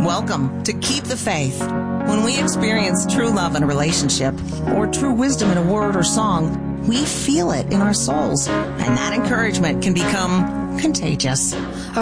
Welcome to Keep the Faith. When we experience true love in a relationship or true wisdom in a word or song, we feel it in our souls, and that encouragement can become contagious.